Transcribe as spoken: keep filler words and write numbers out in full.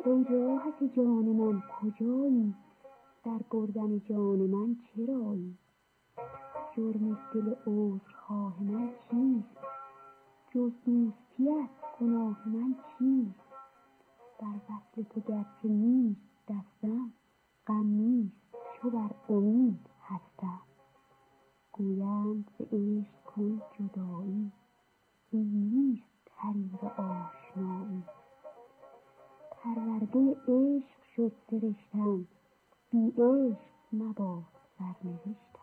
ای راحت جان من کجایی؟ در بردن جان من چرایی؟ جرم دل عذرخواه من چیست؟ جز دوستیت گناه من چیست؟ بر وصل تو گرچه نیست دستم، غم نیست چو بر امید هستم. گویند ز عشق کن جدایی، این نیست طریق آشنایی. پرورده عشق شد سرشتم، بی عشق مباد سرنوشتم.